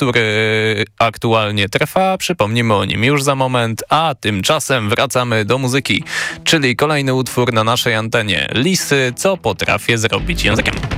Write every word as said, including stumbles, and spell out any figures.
który aktualnie trwa. Przypomnimy o nim już za moment, a tymczasem wracamy do muzyki, czyli kolejny utwór na naszej antenie. Lisy, co potrafię zrobić językiem.